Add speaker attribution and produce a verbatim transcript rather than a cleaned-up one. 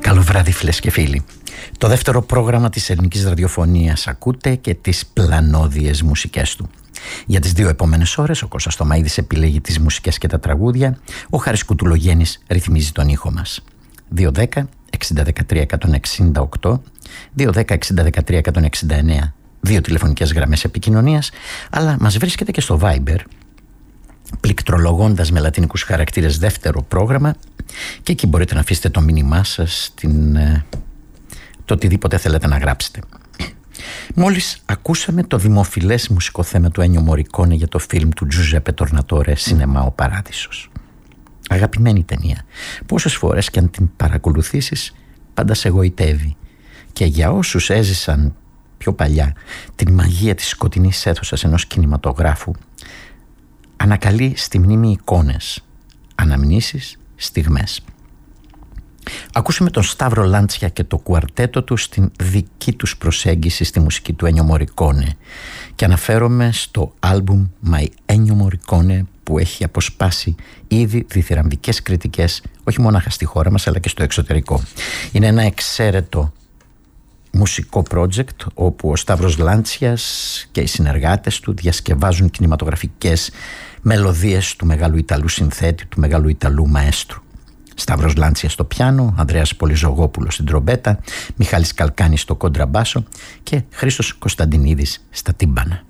Speaker 1: Καλό βράδυ φίλες και φίλοι. Το δεύτερο πρόγραμμα της ελληνικής ραδιοφωνίας ακούτε και τις πλανόδιες μουσικές του. Για τις δύο επόμενες ώρες ο Κώστας Τωμαΐδης επιλέγει τις μουσικές και τα τραγούδια, ο Χάρης Κουτουλογέννης ρυθμίζει τον ήχο μας. δύο δέκα εξήντα δεκατρία εκατόν εξήντα οκτώ, δύο δέκα εξήντα δεκατρία εκατόν εξήντα εννέα, δύο τηλεφωνικές γραμμές επικοινωνίας, αλλά μας βρίσκεται και στο Viber, πληκτρολογώντας με λατινικούς χαρακτήρες δεύτερο πρόγραμμα, και εκεί μπορείτε να αφήσετε το μήνυμά σας, την, το οτιδήποτε θέλετε να γράψετε. Μόλις ακούσαμε το δημοφιλές μουσικό θέμα του Ένιο Μωρικόνε για το φιλμ του Τζουζέπε Τορνατόρε «Σινεμά ο Παράδεισος». Αγαπημένη ταινία. Πόσες φορές και αν την παρακολουθήσεις πάντα σε γοητεύει. Και για όσους έζησαν πιο παλιά την μαγεία της σκοτεινής αίθουσας ενός κινηματογράφου, ανακαλεί στη μνήμη εικόνες, αναμνήσεις, στιγμές. Ακούσαμε τον Σταύρο Λάντσια και το κουαρτέτο του στην δική τους προσέγγιση στη μουσική του Ένιο Μωρικόνε, και αναφέρομαι στο άλμπουμ My Ennio Morricone, που έχει αποσπάσει ήδη διθυραμβικές κριτικές όχι μόνο στη χώρα μας αλλά και στο εξωτερικό. Είναι ένα εξαίρετο μουσικό project όπου ο Σταύρος Λάντσιας και οι συνεργάτες του διασκευάζουν κινηματογραφικές μελωδίες του μεγάλου Ιταλού συνθέτη, του μεγάλου Ιταλού μαέστρου. Σταύρος Λάντσιας στο πιάνο, Ανδρέας Πολυζωγόπουλος στην τρομπέτα, Μιχάλης Καλκάνης στο κόντραμπάσο και Χρήστος Κωνσταντινίδης στα τύμπανα.